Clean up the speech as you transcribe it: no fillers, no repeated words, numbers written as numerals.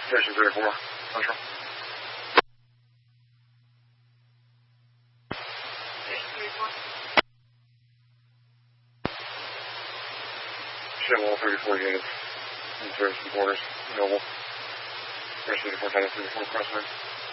Station 34, Central. Show all 34 units in service and quarters, Noble. Station 34, Tennis 34, Crossway.